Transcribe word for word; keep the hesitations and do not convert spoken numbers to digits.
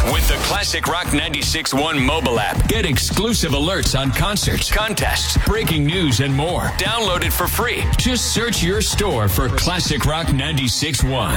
With the Classic Rock ninety-six point one mobile app, get exclusive alerts on concerts, contests, breaking news, and more. Download it for free. Just search your store for Classic Rock ninety-six point one.